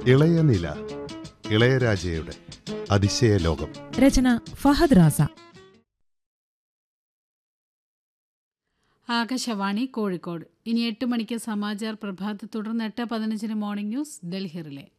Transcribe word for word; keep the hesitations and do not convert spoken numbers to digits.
ഇളയനില, ഇളയരാജയുടെ അതിശയ ലോകം. രചന ഫഹദ് റാസ. ആകാശവാണി കോഴിക്കോട്. ഇനി എട്ട് മണിക്ക് സമാചാർ പ്രഭാത്, തുടർന്ന് എട്ട് പതിനഞ്ചിന് മോർണിംഗ് ന്യൂസ് ഡൽഹി റിലേ.